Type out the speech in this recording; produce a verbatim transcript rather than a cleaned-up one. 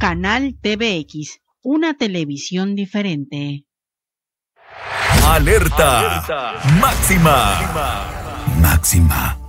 Canal T V X, una televisión diferente. Alerta, Alerta. Máxima. Máxima.